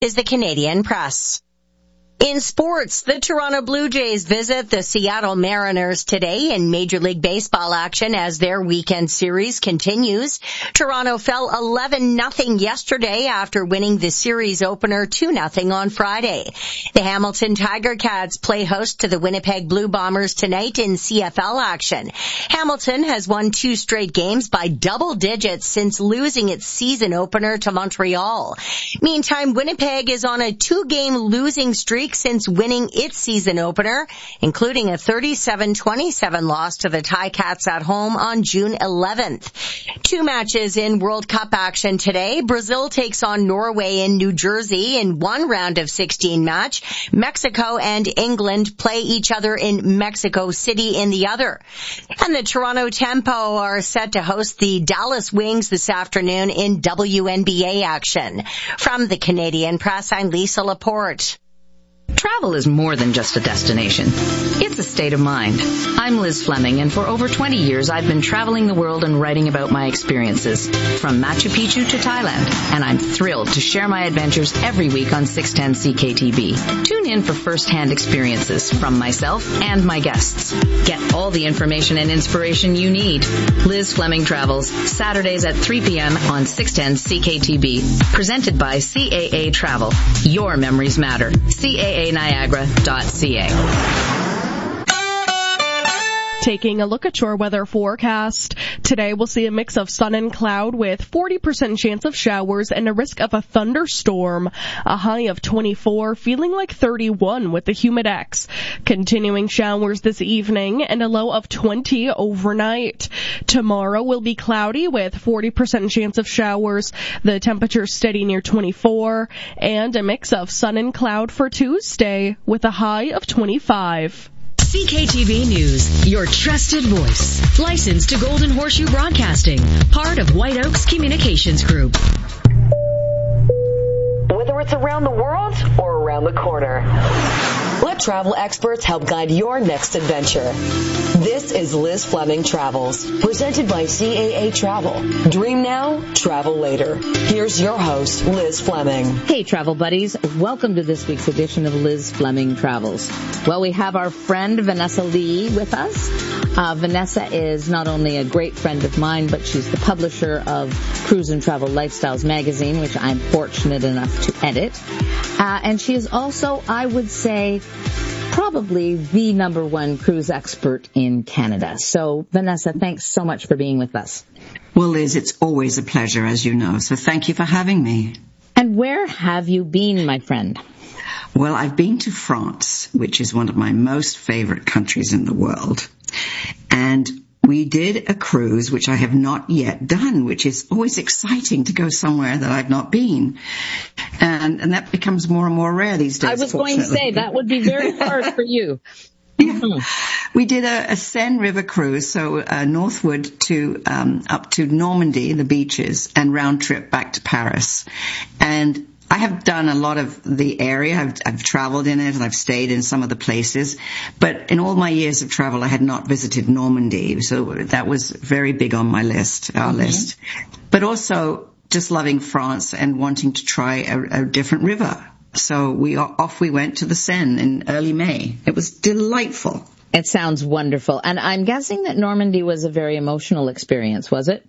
is the Canadian Press. In sports, the Toronto Blue Jays visit the Seattle Mariners today in Major League Baseball action as their weekend series continues. Toronto fell 11-0 yesterday after winning the series opener 2-0 on Friday. The Hamilton Tiger Cats play host to the Winnipeg Blue Bombers tonight in CFL action. Hamilton has won 2 straight games by double digits since losing its season opener to Montreal. Meantime, Winnipeg is on a 2-game losing streak since winning its season opener, including a 37-27 loss to the Ticats at home on June 11th. 2 matches in World Cup action today. Brazil takes on Norway in New Jersey in one round of 16 match. Mexico and England play each other in Mexico City in the other. And the Toronto Tempo are set to host the Dallas Wings this afternoon in WNBA action. From the Canadian Press, I'm Lisa Laporte. Travel is more than just a destination. It's a state of mind. I'm Liz Fleming, and for over 20 years, I've been traveling the world and writing about my experiences, from Machu Picchu to Thailand, and I'm thrilled to share my adventures every week on 610 CKTB. Tune in for first-hand experiences from myself and my guests. Get all the information and inspiration you need. Liz Fleming Travels, Saturdays at 3 p.m. on 610 CKTB. Presented by CAA Travel. Your memories matter. CAANiagara.ca. Taking a look at your weather forecast. Today we'll see a mix of sun and cloud with 40% chance of showers and a risk of a thunderstorm. A high of 24, feeling like 31 with the humidex. Continuing showers this evening and a low of 20 overnight. Tomorrow will be cloudy with 40% chance of showers. The temperature steady near 24 and a mix of sun and cloud for Tuesday with a high of 25. CKTV News, your trusted voice. Licensed to Golden Horseshoe Broadcasting, part of White Oaks Communications Group. Whether it's around the world or around the corner, let travel experts help guide your next adventure. This is Liz Fleming Travels, presented by CAA Travel. Dream now, travel later. Here's your host, Liz Fleming. Hey, travel buddies. Welcome to this week's edition of Liz Fleming Travels. Well, we have our friend Vanessa Lee with us. Vanessa is not only a great friend of mine, but she's the publisher of Cruise and Travel Lifestyles magazine, which I'm fortunate enough to edit. And she is also, I would say, probably the number one cruise expert in Canada. So, Vanessa, thanks so much for being with us. Well, Liz, it's always a pleasure, as you know, so thank you for having me. And where have you been, my friend? Well, I've been to France, which is one of my most favorite countries in the world. And we did a cruise, which I have not yet done, which is always exciting to go somewhere that I've not been. And that becomes more and more rare these days. I was going to say, that would be very hard for you. Yeah. We did a Seine River cruise, so northward to up to Normandy, the beaches, and round trip back to Paris. And I have done a lot of the area. I've traveled in it and I've stayed in some of the places. But in all my years of travel, I had not visited Normandy. So that was very big on my list, our list. But also just loving France and wanting to try a different river. So we went to the Seine in early May. It was delightful. It sounds wonderful. And I'm guessing that Normandy was a very emotional experience, was it?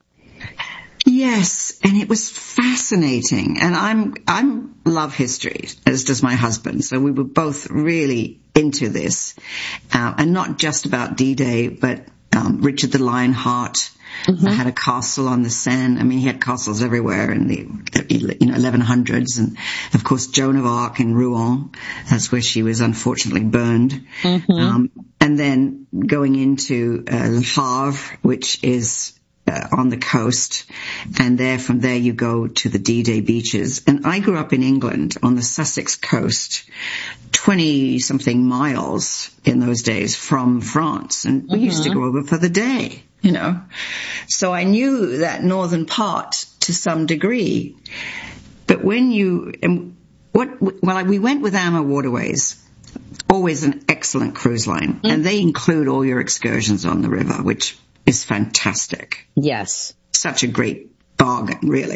Yes, and it was fascinating. And I'm love history, as does my husband. So we were both really into this, and not just about D-Day, but Richard the Lionheart. Had a castle on the Seine. I mean, he had castles everywhere in the 1100s, and of course Joan of Arc in Rouen. That's where she was unfortunately burned. And then going into Le Havre, which is on the coast, and from there you go to the D-Day beaches. And I grew up in England on the Sussex coast, 20-something miles in those days from France, and we used to go over for the day, So I knew that northern part to some degree. But when we went with AMA Waterways, always an excellent cruise line, and they include all your excursions on the river, which is fantastic. Yes. Such a great bargain, really.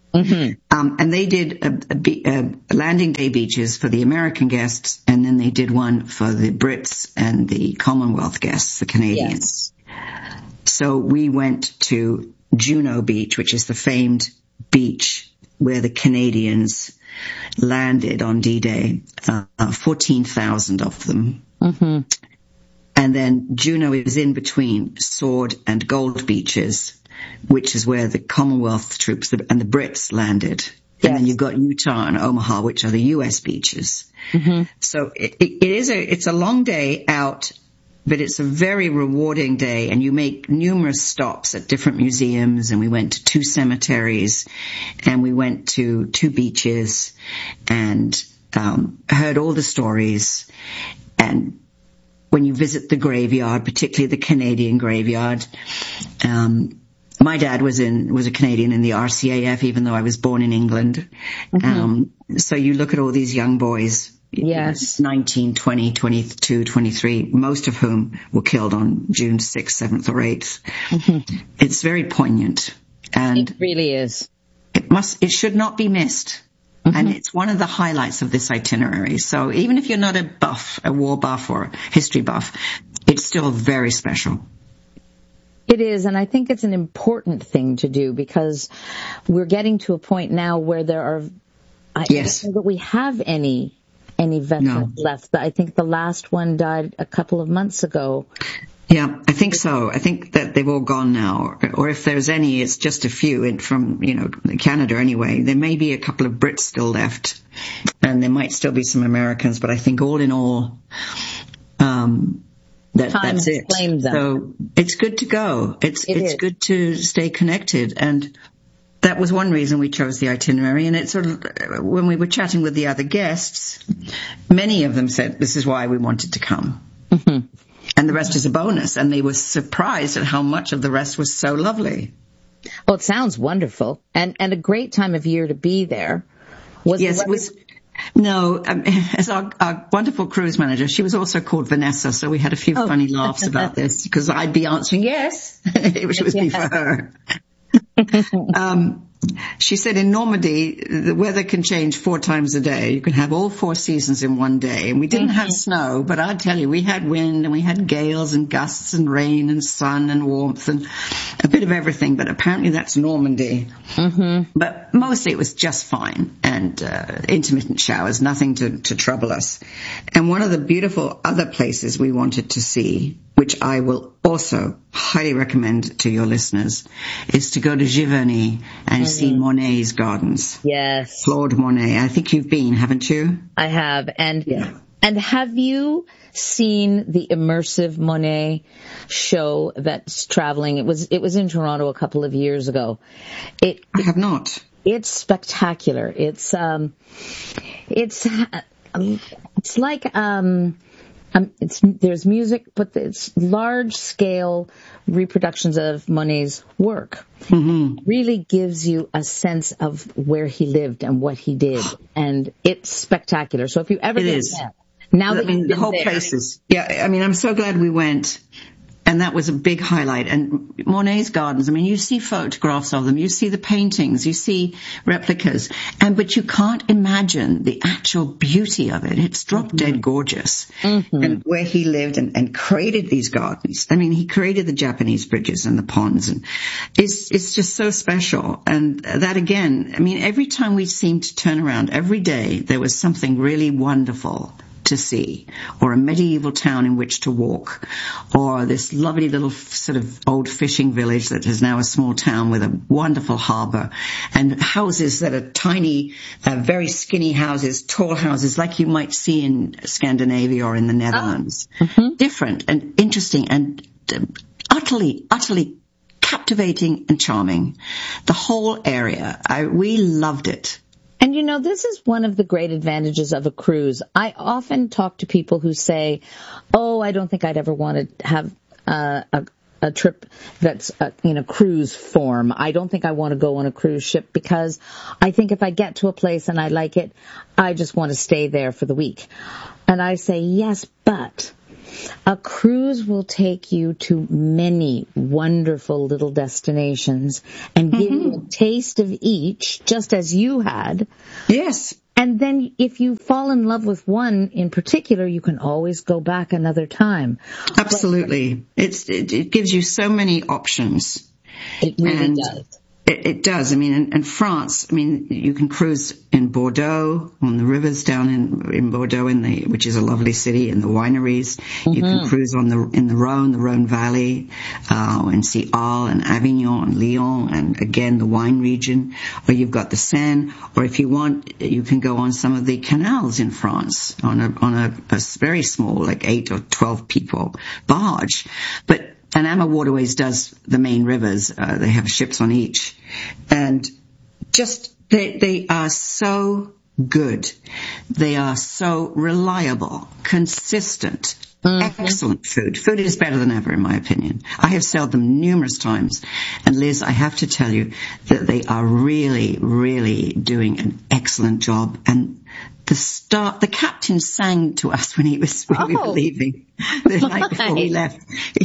And they did a landing day beaches for the American guests, and then they did one for the Brits and the Commonwealth guests, the Canadians. Yes. So we went to Juno Beach, which is the famed beach where the Canadians landed on D-Day, 14,000 of them. Mm-hmm. And then Juno is in between Sword and Gold beaches, which is where the Commonwealth troops and the Brits landed. Yes. And then you've got Utah and Omaha, which are the U.S. beaches. Mm-hmm. So it's a long day out, but it's a very rewarding day, and you make numerous stops at different museums, and we went to 2 cemeteries, and we went to 2 beaches, and heard all the stories. And when you visit the graveyard, particularly the Canadian graveyard, my dad was a Canadian in the RCAF, even though I was born in England. Mm-hmm. So you look at all these young boys, yes, 19, 20, 22, 23, most of whom were killed on June 6th, 7th, or 8th. Mm-hmm. It's very poignant. And it really is. It should not be missed. Mm-hmm. And it's one of the highlights of this itinerary. So even if you're not a war buff or history buff, it's still very special. It is, and I think it's an important thing to do, because we're getting to a point now where there are, I don't know that we have any veterans left. I think the last one died a couple of months ago. Yeah, I think so. I think that they've all gone now, or if there's any, it's just a few from, Canada anyway. There may be a couple of Brits still left, and there might still be some Americans, but I think all in all, that's it. So it's good to go. It's good to stay connected. And that was one reason we chose the itinerary. And it's sort of, when we were chatting with the other guests, many of them said, this is why we wanted to come. Mm-hmm. And the rest is a bonus. And they were surprised at how much of the rest was so lovely. Well, it sounds wonderful. And a great time of year to be there. Yes, it was. No, as our wonderful cruise manager, she was also called Vanessa, so we had a few funny laughs about this, because I'd be answering yes, which was me for her. She said in Normandy, the weather can change 4 times a day. You can have all 4 seasons in one day. And we didn't have snow, but I tell you, we had wind and we had gales and gusts and rain and sun and warmth and a bit of everything. But apparently that's Normandy. Mm-hmm. But mostly it was just fine, and intermittent showers, nothing to trouble us. And one of the beautiful other places we wanted to see, which I will also highly recommend to your listeners, is to go to Giverny and see Monet's gardens. Yes. Claude Monet. I think you've been, haven't you? I have. And have you seen the immersive Monet show that's traveling? It was in Toronto a couple of years ago. I have not. It's spectacular. It's like there's music, but it's large-scale reproductions of Monet's work. Mm-hmm. Really gives you a sense of where he lived and what he did, and it's spectacular. So if you ever get there, now that you've been the whole there, place is. Yeah, I mean, I'm so glad we went. And that was a big highlight. And Monet's gardens, I mean, you see photographs of them, you see the paintings, you see replicas, but you can't imagine the actual beauty of it. It's drop dead gorgeous. Mm-hmm. And where he lived and created these gardens. I mean, he created the Japanese bridges and the ponds, and it's just so special. And that again, I mean, every time we seemed to turn around, every day there was something really wonderful to see, or a medieval town in which to walk, or this lovely little sort of old fishing village that is now a small town with a wonderful harbour, and houses that are tiny, very skinny houses, tall houses like you might see in Scandinavia or in the Netherlands. Mm-hmm. Different and interesting and utterly captivating and charming. The whole area, we loved it. And this is one of the great advantages of a cruise. I often talk to people who say, I don't think I'd ever want to have a trip that's in a cruise form. I don't think I want to go on a cruise ship, because I think if I get to a place and I like it, I just want to stay there for the week. And I say, yes, but a cruise will take you to many wonderful little destinations and give you a taste of each, just as you had. Yes. And then if you fall in love with one in particular, you can always go back another time. Absolutely. It gives you so many options. It really does. It does. I mean, in France, I mean, you can cruise in Bordeaux, on the rivers down in Bordeaux, which is a lovely city, in the wineries. You can cruise in the Rhone Valley, and see Arles and Avignon and Lyon, and again, the wine region. Or you've got the Seine, or if you want, you can go on some of the canals in France on a very small, like 8 or 12 people barge. But Panama Waterways does the main rivers. They have ships on each. And just, they are so good. They are so reliable, consistent, excellent food. Food is better than ever, in my opinion. I have sailed them numerous times. And Liz, I have to tell you that they are really, really doing an excellent job. And the captain sang to us when we were leaving the night before we left.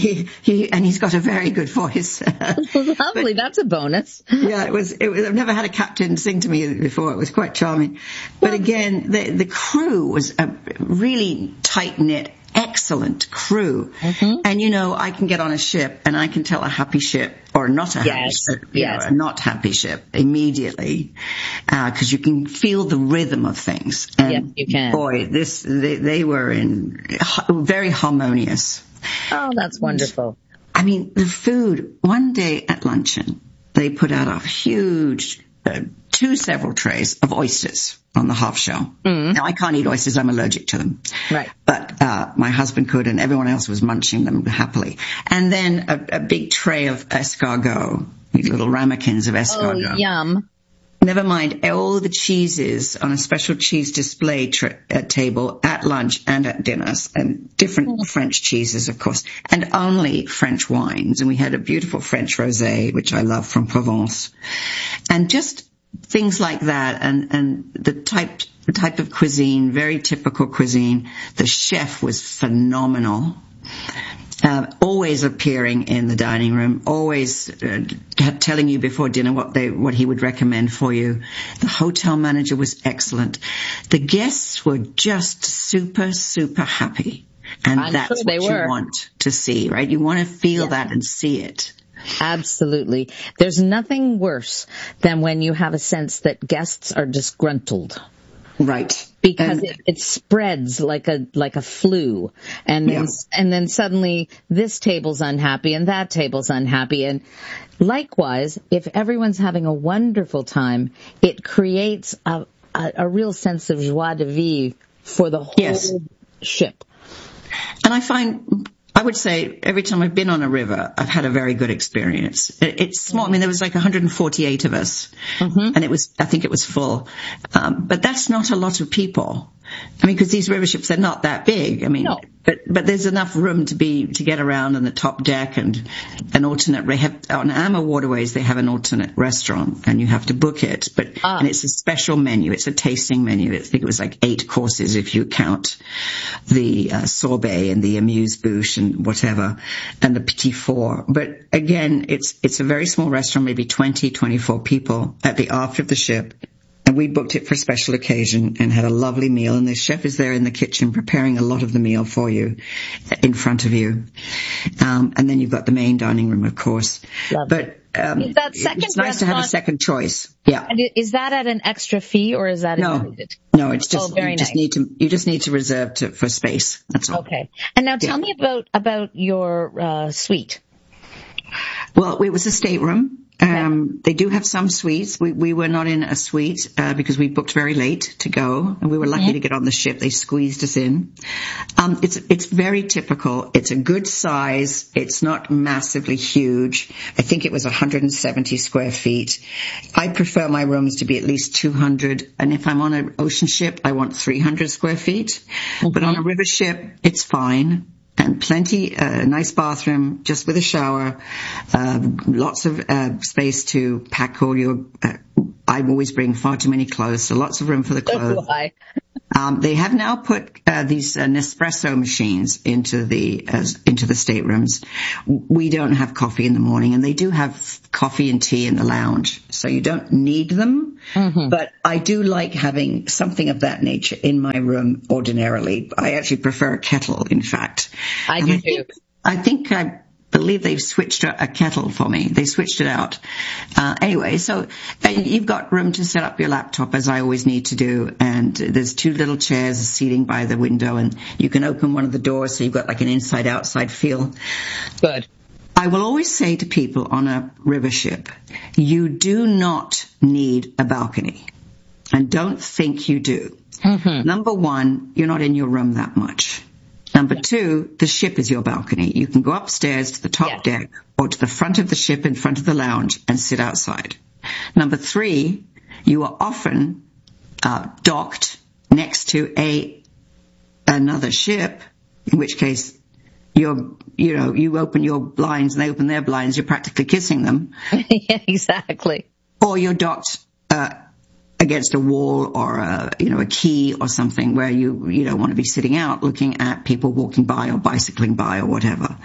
He's got a very good voice. Lovely, that's a bonus. Yeah, it was. I've never had a captain sing to me before. It was quite charming. But again, the crew was a really tight-knit, excellent crew. And I can get on a ship and I can tell a happy ship or not a happy ship, a not happy ship immediately, because you can feel the rhythm of things. And yes, you can. Boy, they were very harmonious. Oh, that's wonderful. I mean, the food, one day at luncheon, they put out a huge, several trays of oysters on the half shell. Now, I can't eat oysters. I'm allergic to them. Right. But my husband could, and everyone else was munching them happily. And then a big tray of escargot, these little ramekins of escargot. Oh, yum. Never mind all the cheeses on a special cheese display table at lunch and at dinners, and different French cheeses, of course, and only French wines. And we had a beautiful French rosé, which I love, from Provence. And just things like that, and the type of cuisine, very typical cuisine. The chef was phenomenal. Always appearing in the dining room, always telling you before dinner what he would recommend for you. The hotel manager was excellent. The guests were just super, super happy. And that's what you want to see, right? You want to feel that and see it. Absolutely. There's nothing worse than when you have a sense that guests are disgruntled. Right. Because it spreads like a flu. And then suddenly this table's unhappy and that table's unhappy. And likewise, if everyone's having a wonderful time, it creates a real sense of joie de vivre for the whole ship. And I would say every time I've been on a river, I've had a very good experience. It's small. I mean, there was like 148 of us, and I think it was full. But that's not a lot of people. I mean, because these river ships are not that big. I mean, but there's enough room to get around on the top deck, and an alternate. On Ama Waterways, they have an alternate restaurant, and you have to book it. And it's a special menu. It's a tasting menu. I think it was like 8 courses if you count the sorbet and the amuse-bouche and whatever, and the petit four. But again, it's a very small restaurant, maybe 20, 24 people at the aft of the ship. And we booked it for a special occasion and had a lovely meal. And the chef is there in the kitchen preparing a lot of the meal for you in front of you. And then you've got the main dining room, of course. Lovely. But is that second it's nice to have a second choice. Yeah. And is that at an extra fee, or is that included? No, it's just you just need to reserve for space. That's all. Okay. And now tell me about your suite. Well, it was a stateroom. They do have some suites. We were not in a suite because we booked very late to go, and we were lucky to get on the ship. They squeezed us in. It's very typical. It's a good size. It's not massively huge. I think it was 170 square feet. I prefer my rooms to be at least 200, and if I'm on an ocean ship, I want 300 square feet. But on a river ship, it's fine. And plenty, nice bathroom, just with a shower, lots of space to pack all your, I always bring far too many clothes, so lots of room for the clothes. They have now put these Nespresso machines into the staterooms. We don't have coffee in the morning, and they do have coffee and tea in the lounge, so you don't need them. Mm-hmm. But I do like having something of that nature in my room ordinarily. I actually prefer a kettle, in fact. I do too. I believe they've switched a kettle for me. They switched it out. Anyway, so you've got room to set up your laptop, as I always need to do, and there's 2 little chairs seating by the window, and you can open one of the doors so you've got like an inside-outside feel. Good. I will always say to people on a river ship, you do not need a balcony, and don't think you do. Mm-hmm. Number 1, you're not in your room that much. Number 2, the ship is your balcony. You can go upstairs to the top deck or to the front of the ship in front of the lounge and sit outside. Number 3, you are often docked next to another ship, in which case you open your blinds and they open their blinds. You're practically kissing them. Yeah, exactly. Or you're docked against a wall or a quay or something where you don't want to be sitting out looking at people walking by or bicycling by or whatever.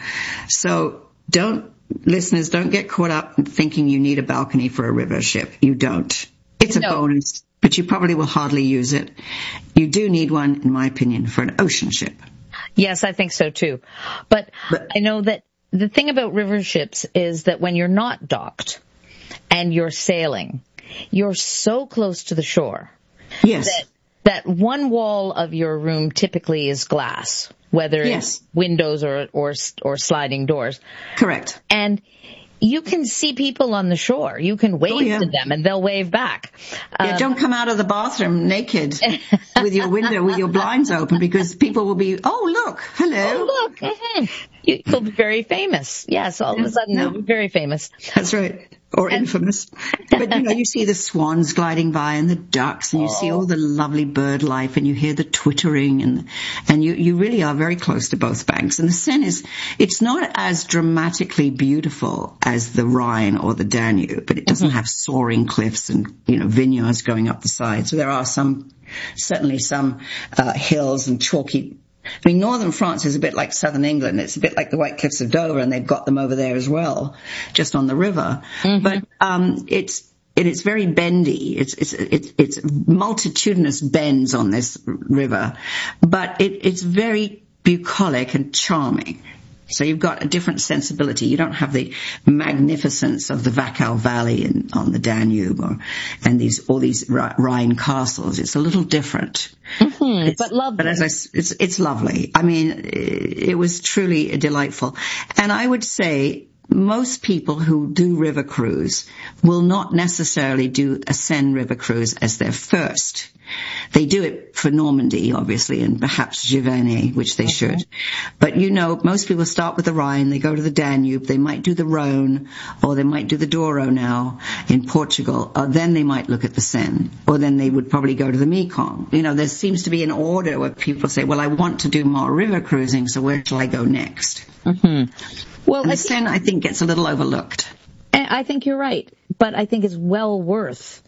So listeners, don't get caught up in thinking you need a balcony for a river ship. You don't. It's a bonus, but you probably will hardly use it. You do need one, in my opinion, for an ocean ship. Yes, I think so too. But I know that the thing about river ships is that when you're not docked and you're sailing, you're so close to the shore. Yes. That one wall of your room typically is glass, whether it's windows or sliding doors. Correct. And you can see people on the shore. You can wave to them and they'll wave back. Don't come out of the bathroom naked with your window, with your blinds open, because people will be, oh, look, hello. Oh, look. Mm-hmm. You'll be very famous. Yes, all of a sudden you'll be very famous. That's right. Or infamous. But, you see the swans gliding by and the ducks, and you see all the lovely bird life, and you hear the twittering, and you really are very close to both banks. And the Seine it's not as dramatically beautiful as the Rhine or the Danube, but it doesn't have soaring cliffs and, vineyards going up the side. So there are certainly some hills and chalky. I mean, northern France is a bit like southern England. It's a bit like the White Cliffs of Dover, and they've got them over there as well, just on the river. Mm-hmm. But it's very bendy. It's multitudinous bends on this river, but it's very bucolic and charming. So you've got a different sensibility. You don't have the magnificence of the Wachau Valley on the Danube and all these Rhine castles. It's a little different. Mm-hmm, but lovely. But it's lovely. I mean, it was truly delightful. And I would say most people who do river cruise will not necessarily do a Seine river cruise as their first. They do it for Normandy, obviously, and perhaps Giverny, which they should. But most people start with the Rhine, they go to the Danube, they might do the Rhone, or they might do the Douro now in Portugal, or then they might look at the Seine, or then they would probably go to the Mekong. There seems to be an order where people say, well, I want to do more river cruising, so where shall I go next? Mm-hmm. Well, the Seine, I think, gets a little overlooked. I think you're right, but I think it's well worth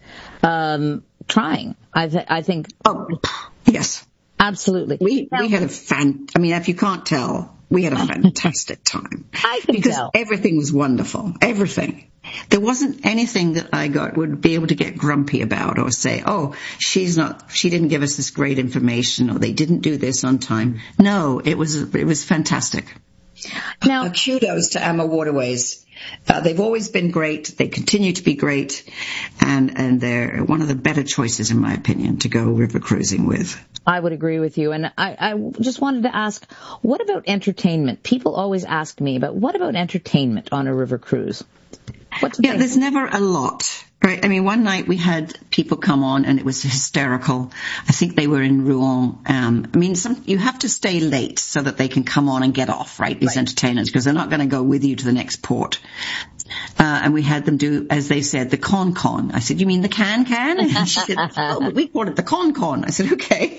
trying. I think. Oh, yes. Absolutely. We had if you can't tell, we had a fantastic time. I can because tell. Everything was wonderful. Everything. There wasn't anything that I would be able to get grumpy about or say, oh, she didn't give us this great information, or they didn't do this on time. No, it was fantastic. Now, kudos to Ama Waterways. They've always been great. They continue to be great. And they're one of the better choices, in my opinion, to go river cruising with. I would agree with you. And I just wanted to ask, what about entertainment? People always ask me about what about entertainment on a river cruise? There's never a lot. Right. I mean, one night we had people come on and it was hysterical. I think they were in Rouen. You have to stay late so that they can come on and get off, right? These entertainers, because they're not going to go with you to the next port. And we had them do, as they said, the con-con. I said, you mean the can? And she said, oh, but we called it the con-con. I said, okay.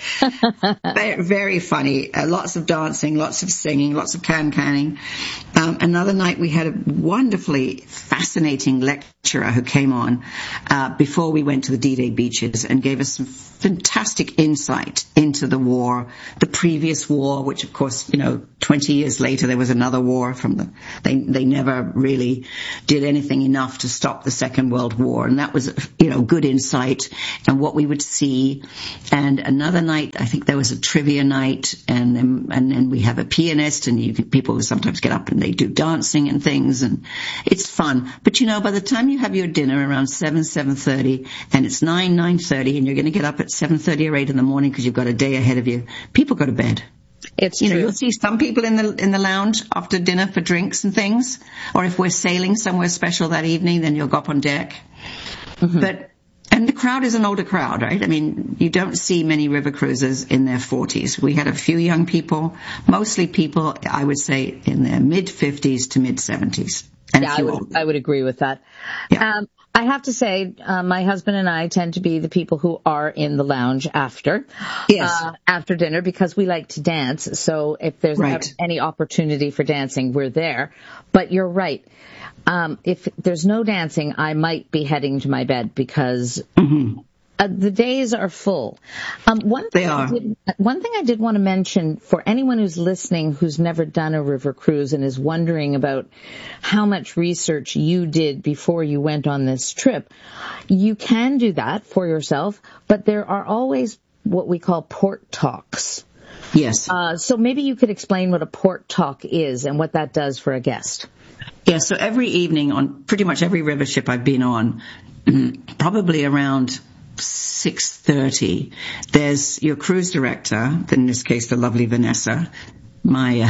Very, very funny. Lots of dancing, lots of singing, lots of canning. Another night we had a wonderfully fascinating lecturer who came on before we went to the D-Day beaches and gave us some fantastic insight into the war, the previous war, which of course, 20 years later there was another war they never really did anything enough to stop the Second World War. And that was, good insight and what we would see. And another night, I think there was a trivia night, and then we have a pianist, and people sometimes get up and they do dancing and things, and it's fun. But by the time you have your dinner around 7:30, and it's 9:30, and you're going to get up at 7:30 or 8 in the morning because you've got a day ahead of you, people go to bed. It's true. You'll see some people in the lounge after dinner for drinks and things, or if we're sailing somewhere special that evening, then you'll go up on deck. Mm-hmm. And the crowd is an older crowd, right? I mean, you don't see many river cruisers in their 40s. We had a few young people, mostly people, I would say, in their mid-50s to mid-70s. I would agree with that. Yeah. I have to say, my husband and I tend to be the people who are in the lounge after dinner, because we like to dance. So if there's any opportunity for dancing, we're there. But you're right. If there's no dancing, I might be heading to my bed because the days are full. One thing I did want to mention for anyone who's listening who's never done a river cruise and is wondering about how much research you did before you went on this trip, you can do that for yourself, but there are always what we call port talks. Yes. So maybe you could explain what a port talk is and what that does for a guest. Yeah, so every evening on pretty much every river ship I've been on, probably around 6:30, there's your cruise director, in this case the lovely Vanessa, my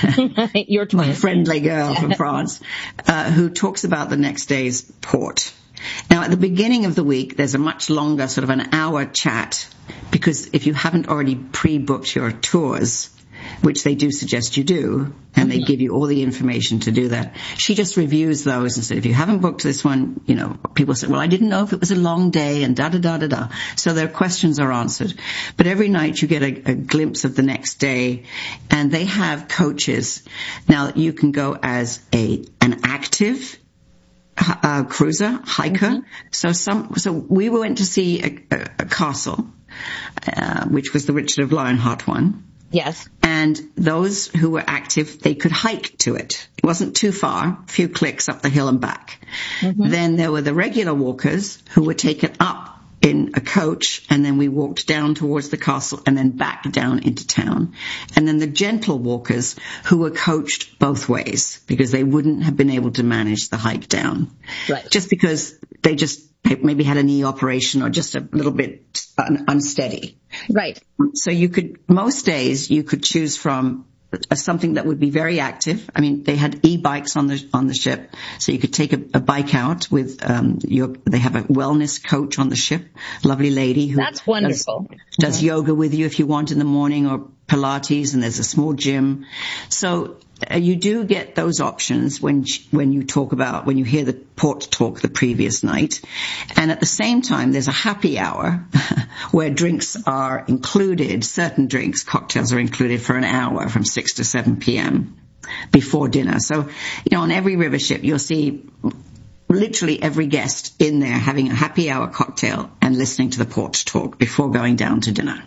friendly girl from France, who talks about the next day's port. Now, at the beginning of the week, there's a much longer sort of an hour chat, because if you haven't already pre-booked your tours, which they do suggest you do, and they give you all the information to do that, she just reviews those and said, if you haven't booked this one, people say, well, I didn't know if it was a long day and da-da-da-da-da. So their questions are answered. But every night you get a glimpse of the next day, and they have coaches. Now, you can go as an active cruiser, hiker. So we went to see a castle, which was the Richard of Lionheart one. Yes. And those who were active, they could hike to it. It wasn't too far, a few clicks up the hill and back. Mm-hmm. Then there were the regular walkers who were taken up in a coach, and then we walked down towards the castle and then back down into town. And then the gentle walkers who were coached both ways because they wouldn't have been able to manage the hike down. Right. Just because they just maybe had a knee operation or just a little bit unsteady. Right. So most days you could choose from something that would be very active. I mean, they had e-bikes on the ship, so you could take a bike out with they have a wellness coach on the ship, lovely lady who that's wonderful. Does yoga with you if you want in the morning, or Pilates, and there's a small gym. So you do get those options when you hear the port talk the previous night. And at the same time, there's a happy hour where drinks are included, certain drinks, cocktails are included for an hour from 6 to 7 p.m. before dinner. So, on every river ship, you'll see literally every guest in there having a happy hour cocktail and listening to the port talk before going down to dinner.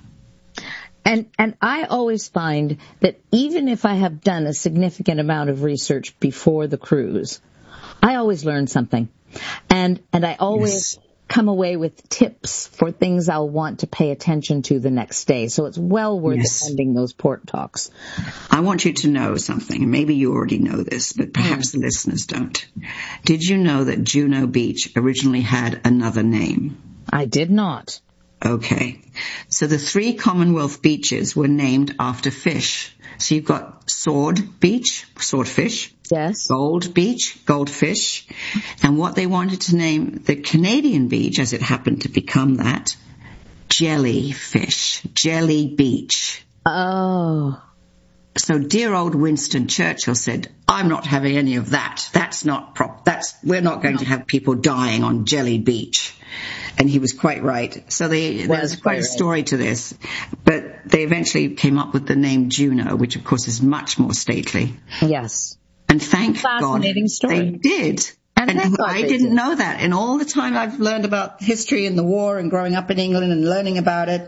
And I always find that even if I have done a significant amount of research before the cruise, I always learn something. And I always come away with tips for things I'll want to pay attention to the next day. So it's well worth attending those port talks. I want you to know something. Maybe you already know this, but perhaps the listeners don't. Did you know that Juno Beach originally had another name? I did not. Okay. So the 3 Commonwealth beaches were named after fish. So you've got Sword Beach, swordfish. Yes. Gold Beach, goldfish. And what they wanted to name the Canadian beach, as it happened to become that, Jellyfish, Jelly Beach. Oh. So dear old Winston Churchill said, I'm not having any of that. That's not we're not going to have people dying on Jelly Beach. And he was quite right. So there's quite a story to this. But they eventually came up with the name Juno, which of course is much more stately. Yes. And thank Fascinating God story. they did. And I didn't know that. In all the time I've learned about history and the war and growing up in England and learning about it,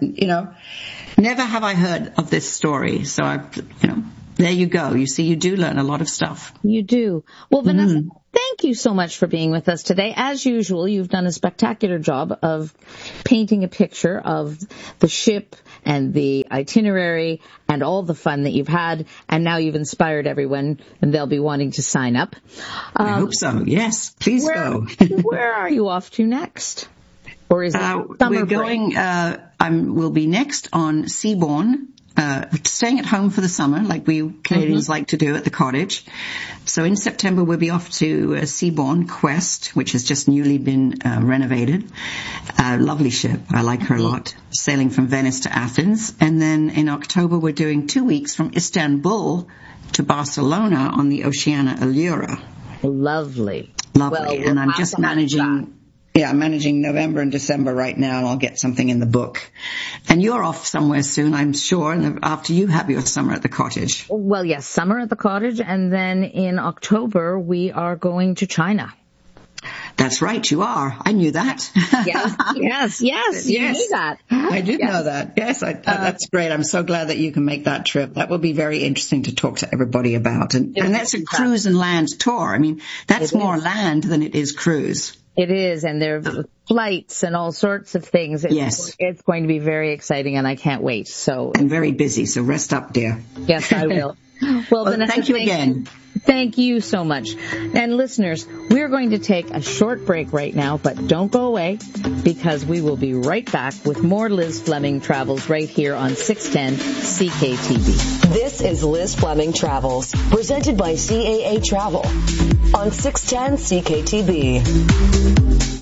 never have I heard of this story. So there you go. You see, you do learn a lot of stuff. You do. Well, Vanessa, thank you so much for being with us today. As usual, you've done a spectacular job of painting a picture of the ship and the itinerary and all the fun that you've had. And now you've inspired everyone, and they'll be wanting to sign up. I hope so. Yes, please go. Where are you off to next? Or is it summer break? We'll be next on Seabourn. Staying at home for the summer, like we Canadians like to do at the cottage. So in September, we'll be off to Seabourn Quest, which has just newly been renovated. Lovely ship. I like her a lot. Sailing from Venice to Athens. And then in October, we're doing 2 weeks from Istanbul to Barcelona on the Oceania Allura. Lovely. Well, and I'm just managing November and December right now, and I'll get something in the book. And you're off somewhere soon, I'm sure, and after you have your summer at the cottage. Well, yes, summer at the cottage, and then in October we are going to China. That's right, you are. I knew that. Yes, you knew that. I did know that. Yes, that's great. I'm so glad that you can make that trip. That will be very interesting to talk to everybody about. And that's a cruise and land tour. I mean, that's more land than it is cruise. It is, and there are flights and all sorts of things. It's going to be very exciting, and I can't wait. I'm very busy, so rest up, dear. Yes, I will. Well, Vanessa, thank you again. Thank you so much. And listeners, we're going to take a short break right now, but don't go away, because we will be right back with more Liz Fleming Travels right here on 610 CKTB. This is Liz Fleming Travels, presented by CAA Travel on 610 CKTB.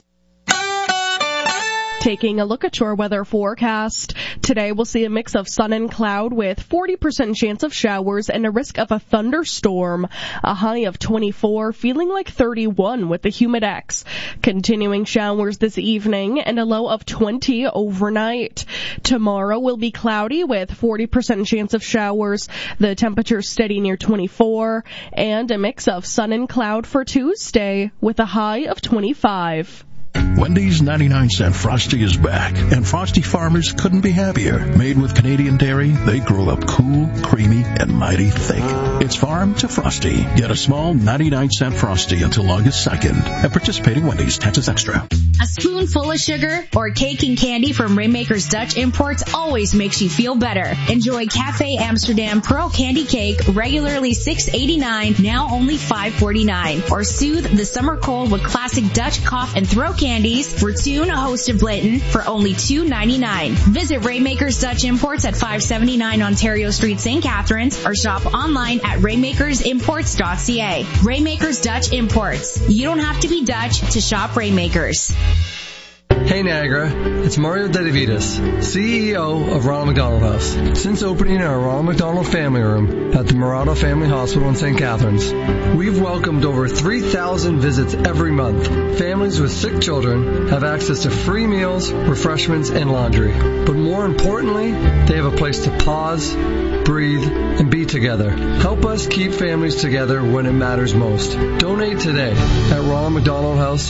Taking a look at your weather forecast. Today we'll see a mix of sun and cloud with 40% chance of showers and a risk of a thunderstorm. A high of 24, feeling like 31 with the humidex. Continuing showers this evening and a low of 20 overnight. Tomorrow will be cloudy with 40% chance of showers. The temperature steady near 24 and a mix of sun and cloud for Tuesday with a high of 25. Wendy's 99-cent Frosty is back, and Frosty farmers couldn't be happier. Made with Canadian dairy, they grow up cool, creamy, and mighty thick. It's farm to Frosty. Get a small 99-cent Frosty until August 2nd at participating Wendy's. Taxes extra. A spoonful of sugar or cake and candy from Rainmaker's Dutch Imports always makes you feel better. Enjoy Cafe Amsterdam Pearl Candy Cake, regularly $6.89, now only $5.49. Or soothe the summer cold with classic Dutch cough and throat candies for Tune, a host of Blanton, for only $2.99. Visit Rainmaker's Dutch Imports at 579 Ontario Street, St. Catharines, or shop online at rainmakersimports.ca. Rainmaker's Dutch Imports. You don't have to be Dutch to shop Rainmakers. Hey Niagara, it's Mario Dedivitas, CEO of Ronald McDonald House. Since opening our Ronald McDonald Family Room at the Murata Family Hospital in St. Catharines, we've welcomed over 3,000 visits every month. Families with sick children have access to free meals, refreshments, and laundry. But more importantly, they have a place to pause, breathe, and be together. Help us keep families together when it matters most. Donate today at Ronald McDonald House,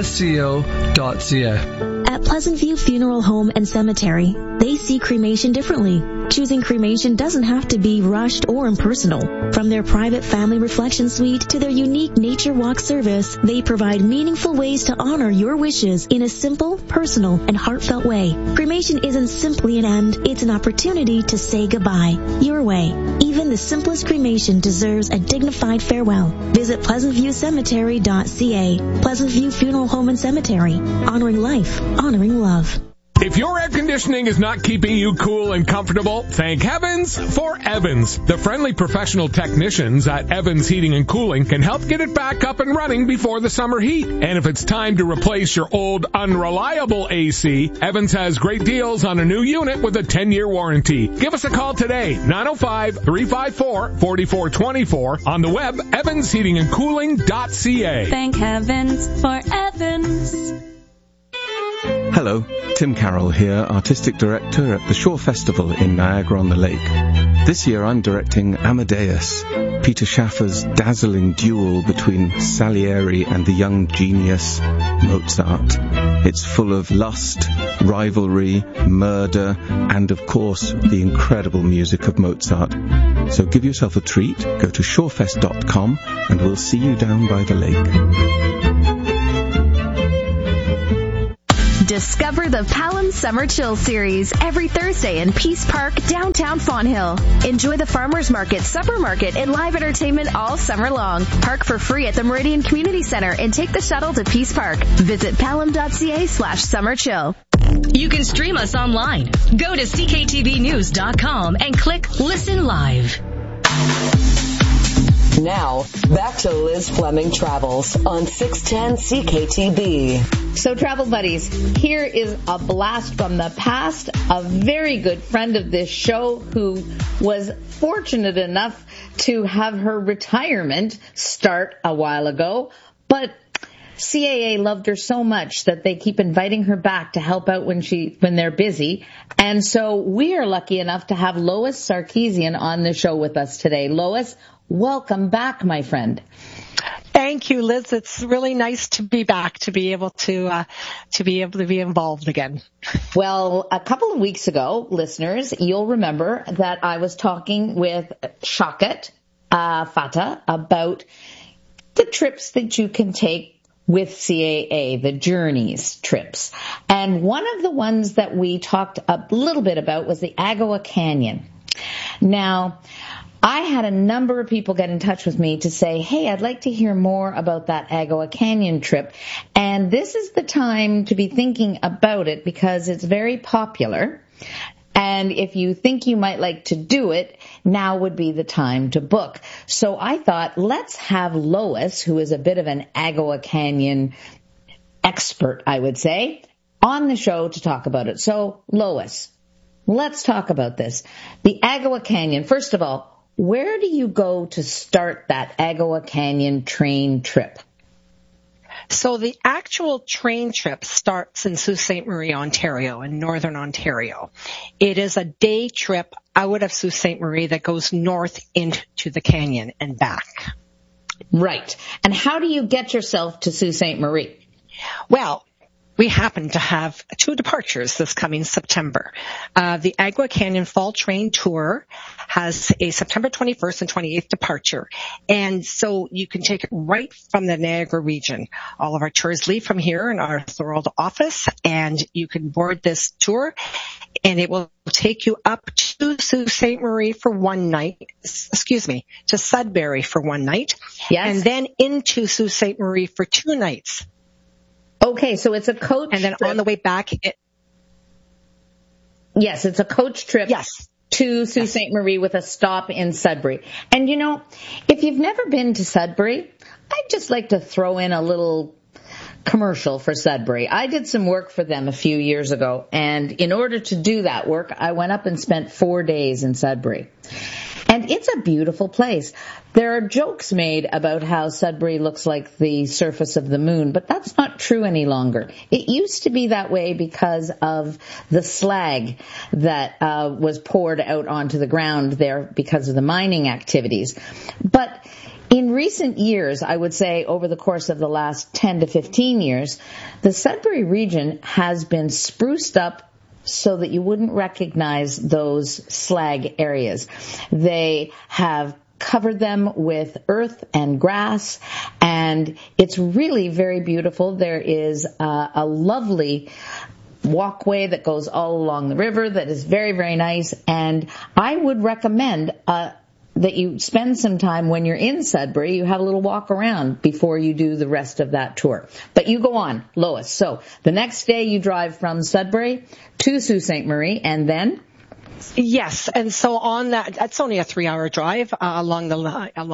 SCO.ca. At Pleasant View Funeral Home and Cemetery, they see cremation differently. Choosing cremation doesn't have to be rushed or impersonal. From their private family reflection suite to their unique nature walk service, they provide meaningful ways to honor your wishes in a simple, personal, and heartfelt way. Cremation isn't simply an end, it's an opportunity to say goodbye. Your way. Even the simplest cremation deserves a dignified farewell. Visit PleasantViewCemetery.ca. Pleasant View Funeral Home and Cemetery. Honoring life. Honoring love. If your air conditioning is not keeping you cool and comfortable, thank heavens for Evans. The friendly professional technicians at Evans Heating and Cooling can help get it back up and running before the summer heat. And if it's time to replace your old unreliable AC, Evans has great deals on a new unit with a 10-year warranty. Give us a call today, 905-354-4424, on the web, evansheatingandcooling.ca. Thank heavens for Evans. Hello, Tim Carroll here, Artistic Director at the Shore Festival in Niagara-on-the-Lake. This year I'm directing Amadeus, Peter Schaffer's dazzling duel between Salieri and the young genius Mozart. It's full of lust, rivalry, murder, and of course the incredible music of Mozart. So give yourself a treat, go to shorefest.com and we'll see you down by the lake. Discover the Palom Summer Chill Series every Thursday in Peace Park, downtown Fonthill. Enjoy the farmers market, supper market, and live entertainment all summer long. Park for free at the Meridian Community Center and take the shuttle to Peace Park. Visit palom.ca/summerchill. You can stream us online. Go to cktvnews.com and click Listen Live. Now, back to Liz Fleming Travels on 610 CKTB. So, travel buddies, here is a blast from the past. A very good friend of this show who was fortunate enough to have her retirement start a while ago, but CAA loved her so much that they keep inviting her back to help out when they're busy. And so we are lucky enough to have Lois Sarkeesian on the show with us today. Lois, welcome back, my friend. Thank you, Liz. It's really nice to be back, to be able to be involved again. Well, a couple of weeks ago, listeners, you'll remember that I was talking with Shaukat Fatah about the trips that you can take with CAA, the Journeys trips. And one of the ones that we talked a little bit about was the Agawa Canyon. Now, I had a number of people get in touch with me to say, hey, I'd like to hear more about that Agawa Canyon trip. And this is the time to be thinking about it because it's very popular. And if you think you might like to do it, now would be the time to book. So I thought, let's have Lois, who is a bit of an Agawa Canyon expert, I would say, on the show to talk about it. So, Lois, let's talk about this. The Agawa Canyon, first of all, where do you go to start that Agawa Canyon train trip? So the actual train trip starts in Sault Ste. Marie, Ontario, in northern Ontario. It is a day trip out of Sault Ste. Marie that goes north into the canyon and back. Right. And how do you get yourself to Sault Ste. Marie? Well, we happen to have 2 departures this coming September. The Agawa Canyon Fall Train Tour has a September 21st and 28th departure. And so you can take it right from the Niagara region. All of our tours leave from here in our Thorold office, and you can board this tour, and it will take you up to Sault Ste. Marie for one night, to Sudbury for one night, yes, and then into Sault Ste. Marie for 2 nights. Okay, so it's a coach and then trip. On the way back, yes, it's a coach trip. Yes. To Sault Ste. Marie with a stop in Sudbury. And you know, if you've never been to Sudbury, I'd just like to throw in a little commercial for Sudbury. I did some work for them a few years ago, and in order to do that work, I went up and spent 4 days in Sudbury. And it's a beautiful place. There are jokes made about how Sudbury looks like the surface of the moon, but that's not true any longer. It used to be that way because of the slag that was poured out onto the ground there because of the mining activities. But in recent years, I would say over the course of the last 10 to 15 years, the Sudbury region has been spruced up so that you wouldn't recognize those slag areas. They have covered them with earth and grass, and it's really very beautiful. There is a lovely walkway that goes all along the river that is very, very nice, and I would recommend a that you spend some time when you're in Sudbury. You have a little walk around before you do the rest of that tour. But you go on, Lois. So the next day you drive from Sudbury to Sault Ste. Marie, and then? Yes, and so on that's only a 3-hour drive along the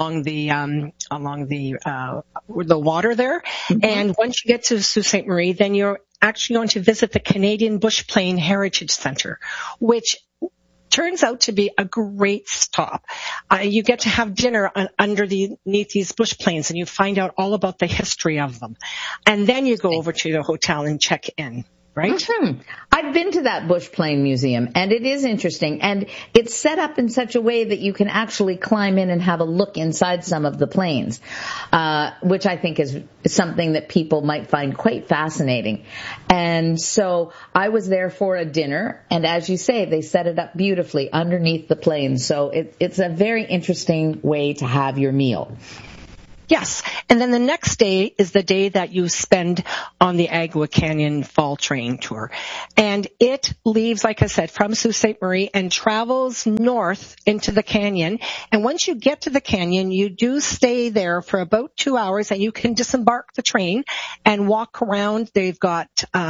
water there. Mm-hmm. And once you get to Sault Ste. Marie, then you're actually going to visit the Canadian Bush Plane Heritage Center, which turns out to be a great stop. You get to have dinner underneath these bush planes, and you find out all about the history of them. And then you go over to the hotel and check in. Right? Mm-hmm. I've been to that Bush Plane Museum, and it is interesting. And it's set up in such a way that you can actually climb in and have a look inside some of the planes, which I think is something that people might find quite fascinating. And so I was there for a dinner, and as you say, they set it up beautifully underneath the plane. So it's a very interesting way to have your meal. Yes. And then the next day is the day that you spend on the Agua Canyon Fall Train Tour. And it leaves, like I said, from Sault Ste. Marie and travels north into the canyon. And once you get to the canyon, you do stay there for about 2 hours, and you can disembark the train and walk around. They've got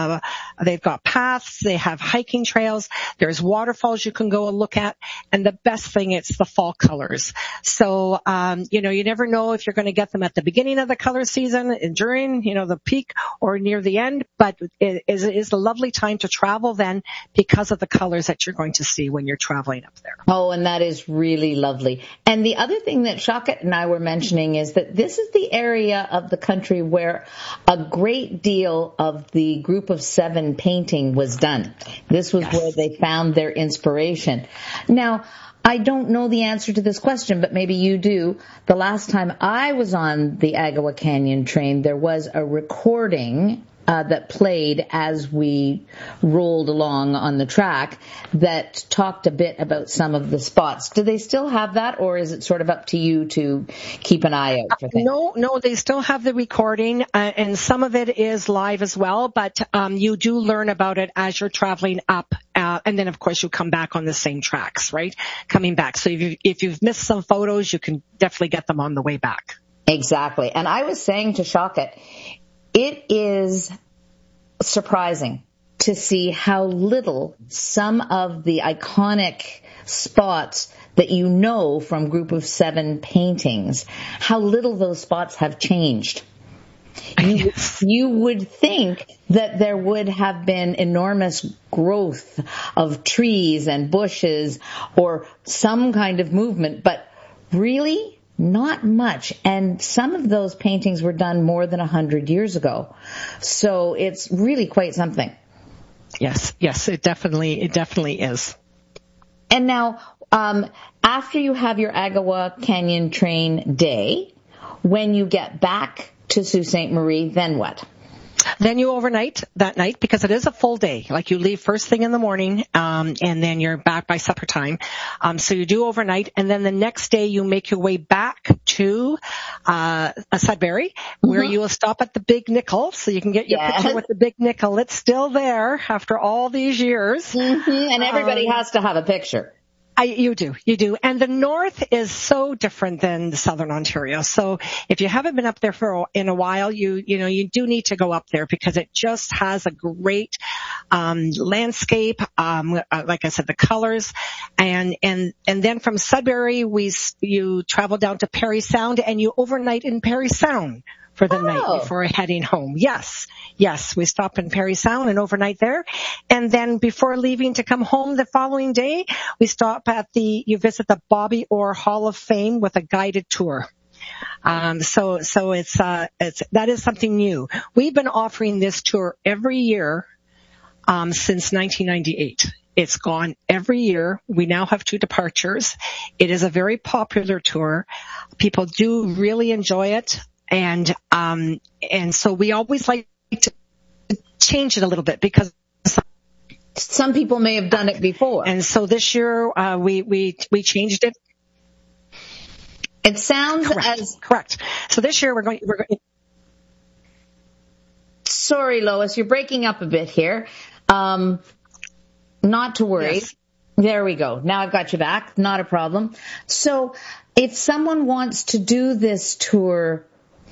paths. They have hiking trails. There's waterfalls you can go and look at. And the best thing, it's the fall colors. So, you never know if you're going to get them at the beginning of the color season and during, the peak or near the end, but it is a lovely time to travel then because of the colors that you're going to see when you're traveling up there. Oh, and that is really lovely. And the other thing that Shaukat and I were mentioning is that this is the area of the country where a great deal of the Group of Seven painting was done. This was where they found their inspiration. Now, I don't know the answer to this question, but maybe you do. The last time I was on the Agua Canyon train, there was a recording that played as we rolled along on the track that talked a bit about some of the spots. Do they still have that, or is it sort of up to you to keep an eye out for things? No, they still have the recording, and some of it is live as well, but you do learn about it as you're traveling up, and then, of course, you come back on the same tracks, right? Coming back. So if you've missed some photos, you can definitely get them on the way back. Exactly. And I was saying to Shaukat, it is surprising to see how little some of the iconic spots that you know from Group of Seven paintings, how little those spots have changed. You would think that there would have been enormous growth of trees and bushes or some kind of movement, but really not much. And some of those paintings were done more than 100 years ago. So it's really quite something. Yes, it definitely is. And now, after you have your Agua Canyon train day, when you get back to Sault Ste. Marie, then what? Then you overnight that night because it is a full day. Like you leave first thing in the morning, and then you're back by supper time. So you do overnight, and then the next day you make your way back to Sudbury, where you will stop at the Big Nickel, so you can get your picture with the Big Nickel. It's still there after all these years, and everybody has to have a picture. You do. And the north is so different than the southern Ontario. So if you haven't been up there in a while, you do need to go up there because it just has a great landscape. Like I said, the colors, and then from Sudbury, you travel down to Parry Sound and you overnight in Parry Sound for the night before heading home. Yes, we stop in Parry Sound and overnight there. And then before leaving to come home the following day, we stop you visit the Bobby Orr Hall of Fame with a guided tour. So that is something new. We've been offering this tour every year, since 1998. It's gone every year. We now have 2 departures. It is a very popular tour. People do really enjoy it. And so we always like to change it a little bit because some people may have done it before. And so this year, we changed it. It sounds correct. So this year we're going. Sorry, Lois, you're breaking up a bit here. Not to worry. Yes. There we go. Now I've got you back. Not a problem. So if someone wants to do this tour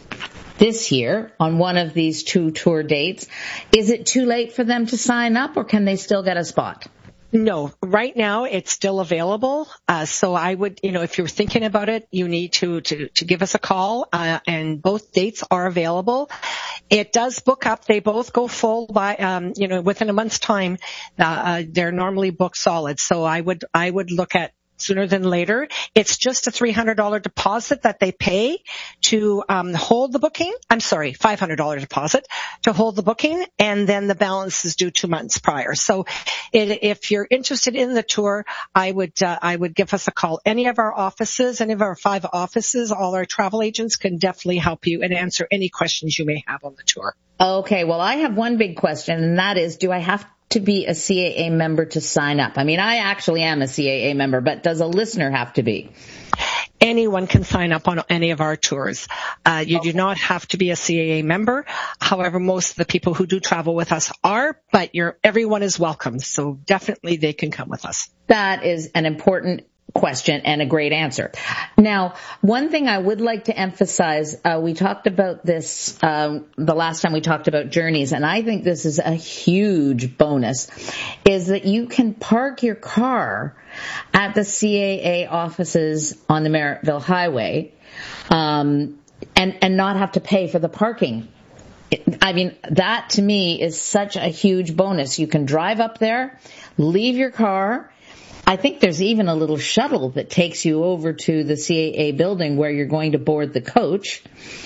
this year on one of these 2 tour dates, is it too late for them to sign up, or can they still get a spot? No, right now it's still available. So I would, if you're thinking about it, you need to give us a call, and both dates are available. It does book up. They both go full by, within a month's time. They're normally booked solid. So I would look at sooner than later. It's just a $300 deposit that they pay to hold the booking. I'm sorry, $500 deposit to hold the booking, and then the balance is due 2 months prior. So if you're interested in the tour, I would give us a call. Any of our offices, any of our 5 offices, all our travel agents can definitely help you and answer any questions you may have on the tour. Okay, well, I have one big question, and that is, do I have to be a CAA member to sign up? I mean, I actually am a CAA member, but does a listener have to be? Anyone can sign up on any of our tours. You do not have to be a CAA member. However, most of the people who do travel with us are, but everyone is welcome. So definitely they can come with us. That is an important question and a great answer. Now, one thing I would like to emphasize, we talked about this the last time we talked about journeys, and I think this is a huge bonus, is that you can park your car at the CAA offices on the Merrittville Highway and not have to pay for the parking. I mean, that to me is such a huge bonus. You can drive up there, leave your car. I think there's even a little shuttle that takes you over to the CAA building where you're going to board the coach.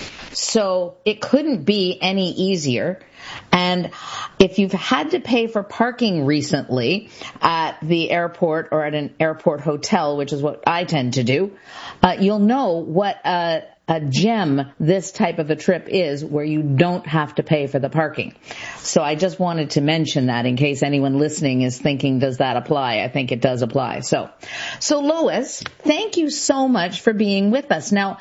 So it couldn't be any easier. And if you've had to pay for parking recently at the airport or at an airport hotel, which is what I tend to do, you'll know what a gem this type of a trip is, where you don't have to pay for the parking. So I just wanted to mention that in case anyone listening is thinking, does that apply? I think it does apply. So Lois, thank you so much for being with us. Now,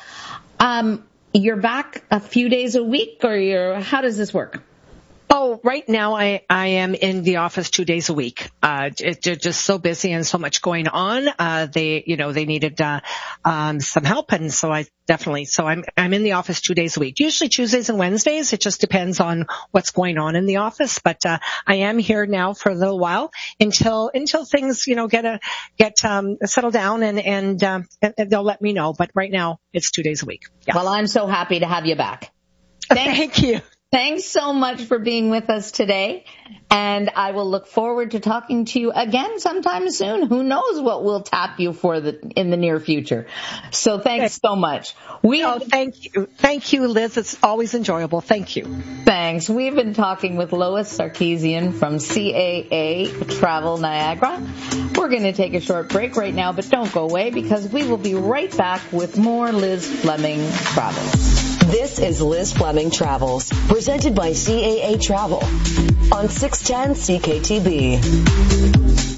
you're back a few days a week, or how does this work? Oh, right now I am in the office 2 days a week. It's just so busy and so much going on. They needed some help, and so I'm in the office 2 days a week. Usually Tuesdays and Wednesdays. It just depends on what's going on in the office. But I am here now for a little while until things get settled down, and they'll let me know. But right now it's 2 days a week. Yeah. Well, I'm so happy to have you back. Thank you. Thanks so much for being with us today, and I will look forward to talking to you again sometime soon. Who knows what we'll tap you for in the near future. So thanks so much. Thank you, Liz. It's always enjoyable. Thank you. Thanks. We've been talking with Lois Sarkeesian from CAA Travel Niagara. We're going to take a short break right now, but don't go away, because we will be right back with more Liz Fleming Travels. This is Liz Fleming Travels, presented by CAA Travel on 610 CKTB.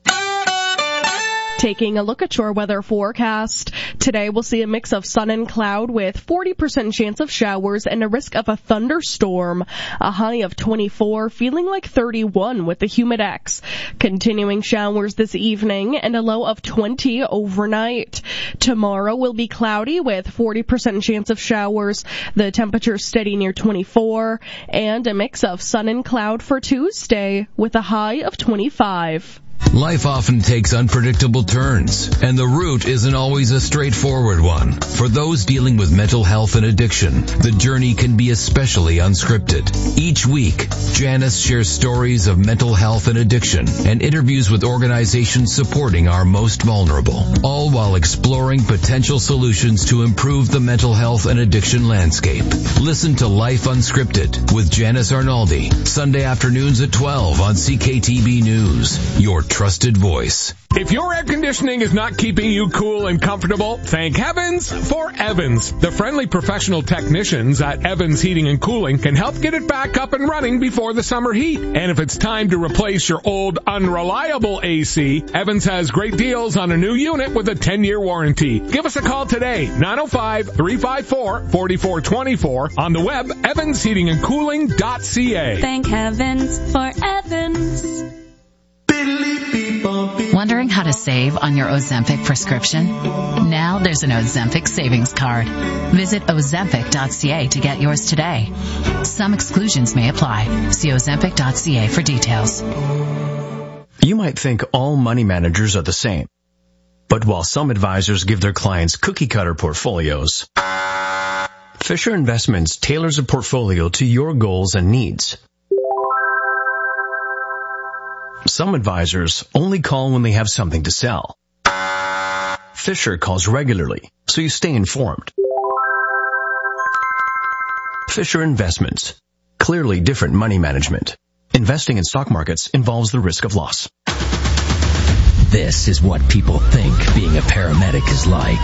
Taking a look at your weather forecast. Today we'll see a mix of sun and cloud with 40% chance of showers and a risk of a thunderstorm. A high of 24, feeling like 31 with the Humidex. Continuing showers this evening and a low of 20 overnight. Tomorrow will be cloudy with 40% chance of showers. The temperature steady near 24, and a mix of sun and cloud for Tuesday with a high of 25. Life often takes unpredictable turns, and the route isn't always a straightforward one. For those dealing with mental health and addiction, the journey can be especially unscripted. Each week, Janice shares stories of mental health and addiction and interviews with organizations supporting our most vulnerable, all while exploring potential solutions to improve the mental health and addiction landscape. Listen to Life Unscripted with Janice Arnaldi, Sunday afternoons at 12 on CKTB News, your trusted voice. If your air conditioning is not keeping you cool and comfortable, thank heavens for Evans. The friendly professional technicians at Evans Heating and Cooling can help get it back up and running before the summer heat. And if it's time to replace your old unreliable AC, Evans has great deals on a new unit with a 10-year warranty. Give us a call today, 905-354-4424, on the web, evansheatingandcooling.ca. Thank heavens for Evans. Wondering how to save on your Ozempic prescription? Now there's an Ozempic savings card. Visit Ozempic.ca to get yours today. Some exclusions may apply. See Ozempic.ca for details. You might think all money managers are the same. But while some advisors give their clients cookie-cutter portfolios, Fisher Investments tailors a portfolio to your goals and needs. Some advisors only call when they have something to sell. Fisher calls regularly, so you stay informed. Fisher Investments. Clearly different money management. Investing in stock markets involves the risk of loss. This is what people think being a paramedic is like.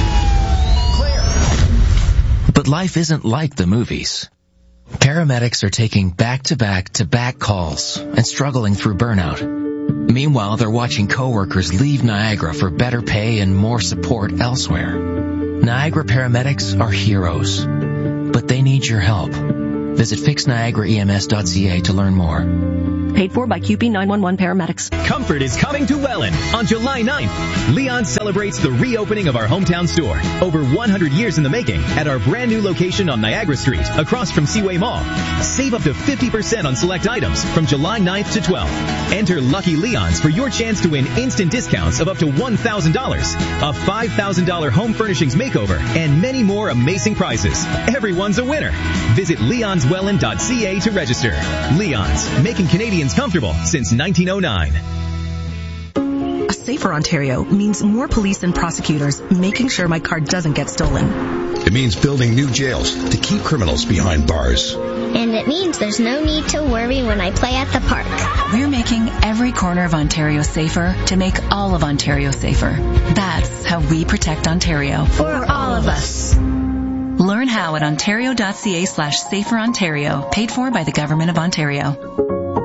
Clear. But life isn't like the movies. Paramedics are taking back-to-back calls and struggling through burnout. Meanwhile, they're watching coworkers leave Niagara for better pay and more support elsewhere. Niagara paramedics are heroes, but they need your help. Visit fixniagaraems.ca to learn more. Paid for by QP 911 paramedics. Comfort is coming to Welland on July 9th. Leon celebrates the reopening of our hometown store. Over 100 years in the making at our brand new location on Niagara Street, across from Seaway Mall. Save up to 50% on select items from July 9th to 12th. Enter Lucky Leon's for your chance to win instant discounts of up to $1,000, a $5,000 home furnishings makeover, and many more amazing prizes. Everyone's a winner. Visit leonswelland.ca to register. Leon's, making Canadians comfortable since 1909. A safer Ontario means more police and prosecutors making sure my car doesn't get stolen. It means building new jails to keep criminals behind bars. And it means there's no need to worry when I play at the park. We're making every corner of Ontario safer to make all of Ontario safer. That's how we protect Ontario. For all of us. Learn how at ontario.ca/saferontario, paid for by the Government of Ontario.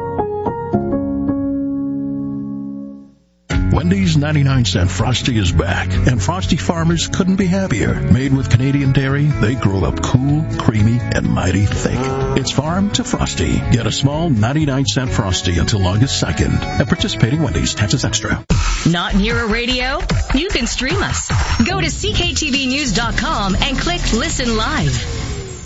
Wendy's 99-cent Frosty is back, and Frosty farmers couldn't be happier. Made with Canadian dairy, they grow up cool, creamy, and mighty thick. It's farm to Frosty. Get a small 99-cent Frosty until August 2nd at participating Wendy's. Taxes extra. Not near a radio? You can stream us. Go to cktvnews.com and click Listen Live.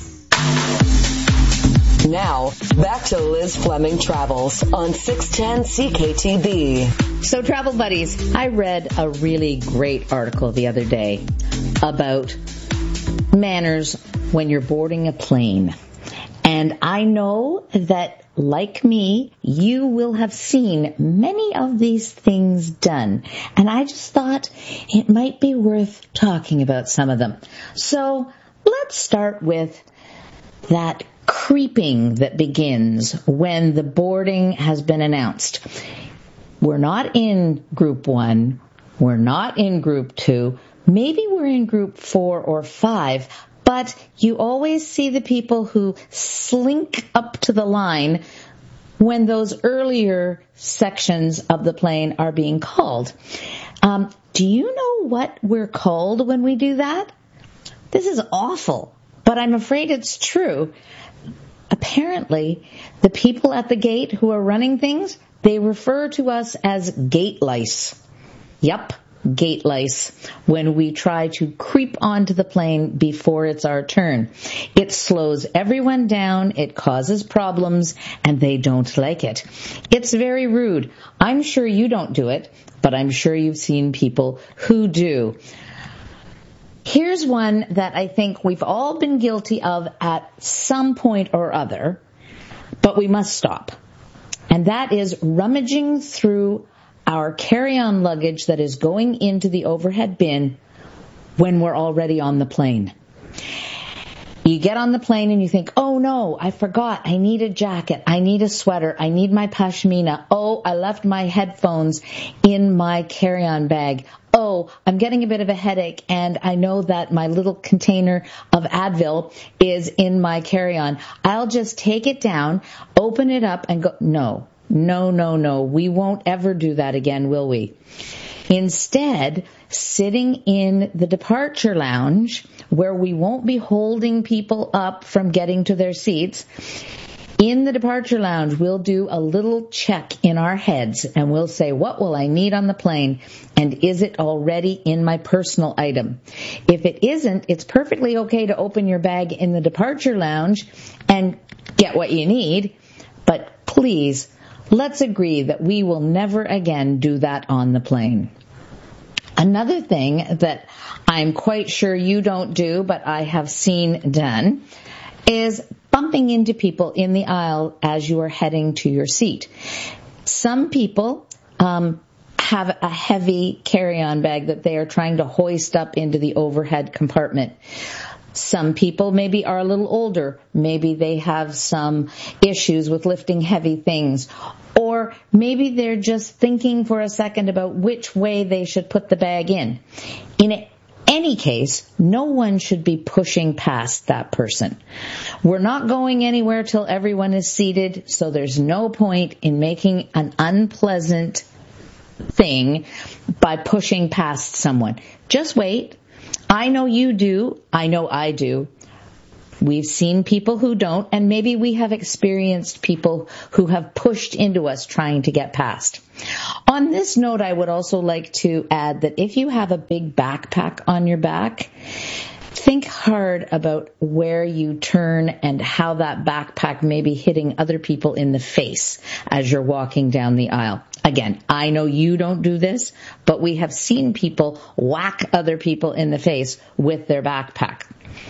Now, back to Liz Fleming Travels on 610 CKTB. So, Travel Buddies, I read a really great article the other day about manners when you're boarding a plane. And I know that, like me, you will have seen many of these things done. And I just thought it might be worth talking about some of them. So, let's start with that creeping that begins when the boarding has been announced. We're not in group 1. We're not in group 2. Maybe we're in group 4 or 5. But you always see the people who slink up to the line when those earlier sections of the plane are being called. Do you know what we're called when we do that? This is awful, but I'm afraid it's true. Apparently, the people at the gate who are running things, they refer to us as gate lice. Yep, gate lice, when we try to creep onto the plane before it's our turn. It slows everyone down, it causes problems, and they don't like it. It's very rude. I'm sure you don't do it, but I'm sure you've seen people who do. Here's one that I think we've all been guilty of at some point or other, but we must stop. And that is rummaging through our carry-on luggage that is going into the overhead bin when we're already on the plane. You get on the plane and you think, oh no, I forgot. I need a jacket. I need a sweater. I need my pashmina. Oh, I left my headphones in my carry-on bag. Oh, I'm getting a bit of a headache and I know that my little container of Advil is in my carry-on. I'll just take it down, open it up and go, no. We won't ever do that again, will we? Instead, sitting in the departure lounge where we won't be holding people up from getting to their seats, In the departure lounge, we'll do a little check in our heads and we'll say, what will I need on the plane? And is it already in my personal item? If it isn't, it's perfectly okay to open your bag in the departure lounge and get what you need. But please, let's agree that we will never again do that on the plane. Another thing that I'm quite sure you don't do, but I have seen done, is bumping into people in the aisle as you are heading to your seat. Some people have a heavy carry-on bag that they are trying to hoist up into the overhead compartment. Some people maybe are a little older. Maybe they have some issues with lifting heavy things. Or maybe they're just thinking for a second about which way they should put the bag in. In any case, no one should be pushing past that person. We're not going anywhere till everyone is seated, so there's no point in making an unpleasant thing by pushing past someone. Just wait. I know you do. I know I do. We've seen people who don't, and maybe we have experienced people who have pushed into us trying to get past. On this note, I would also like to add that if you have a big backpack on your back, think hard about where you turn and how that backpack may be hitting other people in the face as you're walking down the aisle. Again, I know you don't do this, but we have seen people whack other people in the face with their backpack.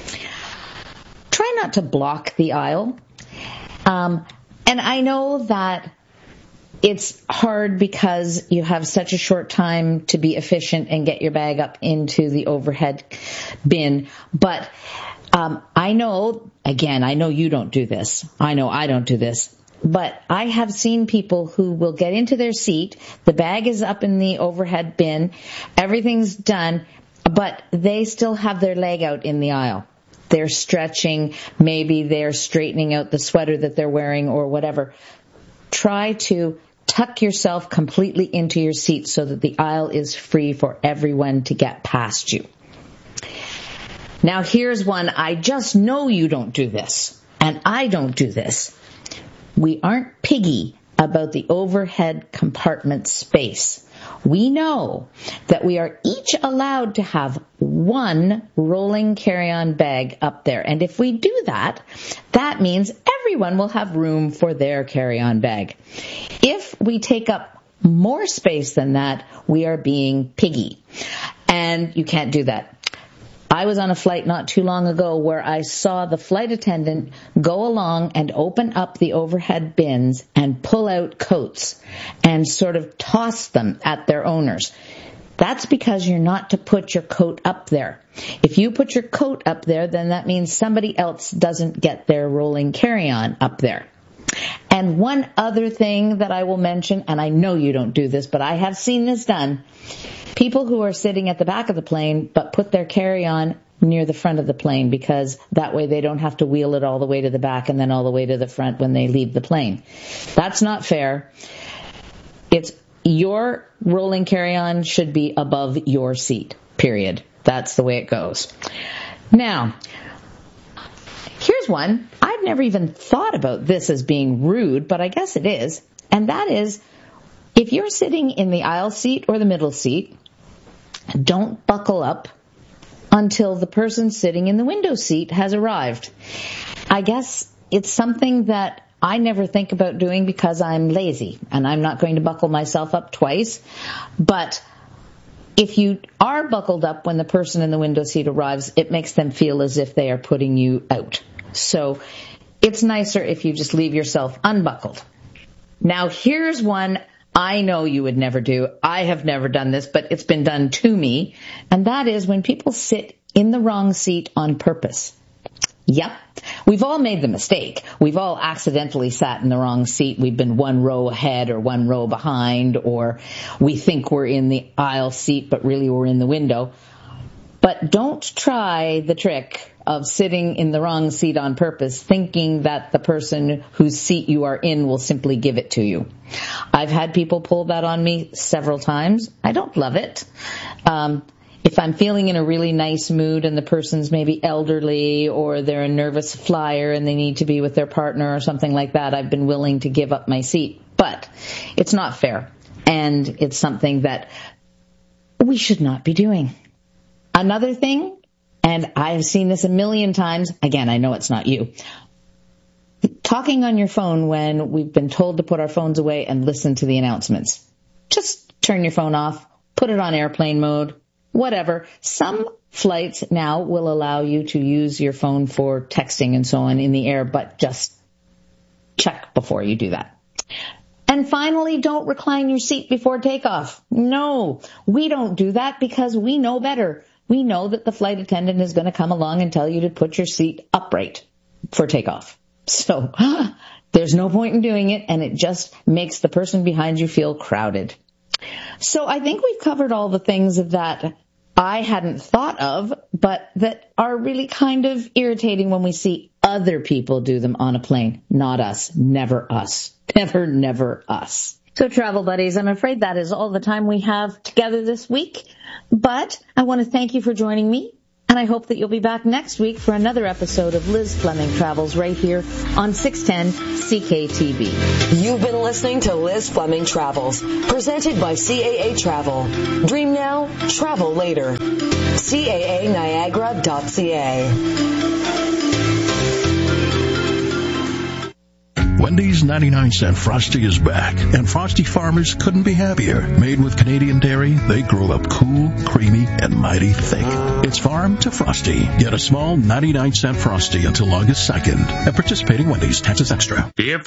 Try not to block the aisle. And I know that it's hard because you have such a short time to be efficient and get your bag up into the overhead bin. But I know you don't do this. I know I don't do this. But I have seen people who will get into their seat, the bag is up in the overhead bin, everything's done, but they still have their leg out in the aisle. They're stretching, maybe they're straightening out the sweater that they're wearing or whatever. Try to tuck yourself completely into your seat so that the aisle is free for everyone to get past you. Now here's one, I just know you don't do this, and I don't do this. We aren't piggy about the overhead compartment space. We know that we are each allowed to have one rolling carry-on bag up there. And if we do that, that means everyone will have room for their carry-on bag. If we take up more space than that, we are being piggy. And you can't do that. I was on a flight not too long ago where I saw the flight attendant go along and open up the overhead bins and pull out coats and sort of toss them at their owners. That's because you're not to put your coat up there. If you put your coat up there, then that means somebody else doesn't get their rolling carry-on up there. And one other thing that I will mention, and I know you don't do this, but I have seen this done. People who are sitting at the back of the plane but put their carry-on near the front of the plane because that way they don't have to wheel it all the way to the back and then all the way to the front when they leave the plane. That's not fair. It's your rolling carry-on should be above your seat, period. That's the way it goes. Now, here's one. I've never even thought about this as being rude, but I guess it is. And that is, if you're sitting in the aisle seat or the middle seat, don't buckle up until the person sitting in the window seat has arrived. I guess it's something that I never think about doing because I'm lazy and I'm not going to buckle myself up twice. But if you are buckled up when the person in the window seat arrives, it makes them feel as if they are putting you out. So it's nicer if you just leave yourself unbuckled. Now here's one I know you would never do. I have never done this, but it's been done to me. And that is when people sit in the wrong seat on purpose. Yep. We've all made the mistake. We've all accidentally sat in the wrong seat. We've been one row ahead or one row behind, or we think we're in the aisle seat, but really we're in the window. But don't try the trick of sitting in the wrong seat on purpose, thinking that the person whose seat you are in will simply give it to you. I've had people pull that on me several times. I don't love it. If If I'm feeling in a really nice mood and the person's maybe elderly or they're a nervous flyer and they need to be with their partner or something like that, I've been willing to give up my seat. But it's not fair, and it's something that we should not be doing. Another thing, and I've seen this a million times, again, I know it's not you, talking on your phone when we've been told to put our phones away and listen to the announcements. Just turn your phone off, put it on airplane mode, whatever. Some flights now will allow you to use your phone for texting and so on in the air, but just check before you do that. And finally, don't recline your seat before takeoff. No, we don't do that because we know better. We know that the flight attendant is going to come along and tell you to put your seat upright for takeoff. So there's no point in doing it, and it just makes the person behind you feel crowded. So I think we've covered all the things that I hadn't thought of, but that are really kind of irritating when we see other people do them on a plane. Not us. Never us. Never, never us. So travel buddies, I'm afraid that is all the time we have together this week. But I want to thank you for joining me. And I hope that you'll be back next week for another episode of Liz Fleming Travels right here on 610 CKTB. You've been listening to Liz Fleming Travels, presented by CAA Travel. Dream now, travel later. CAANiagara.ca. Wendy's 99-cent Frosty is back, and Frosty farmers couldn't be happier. Made with Canadian dairy, they grow up cool, creamy, and mighty thick. It's farm to Frosty. Get a small 99-cent Frosty until August 2nd at participating Wendy's. Taxes extra. If